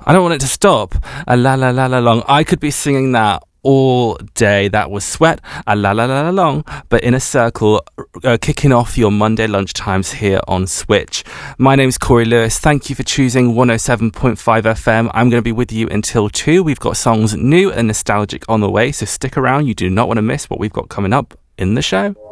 I don't want it to stop. A la la la la long. I could be singing that all day. That was Sweat, a la la la la long, but in a circle, kicking off your Monday lunchtimes here on Switch. My name's Corey Lewis. Thank you for choosing 107.5 FM. I'm going to be with you until 2. We've got songs new and nostalgic on the way, so stick around. You do not want to miss what we've got coming up in the show.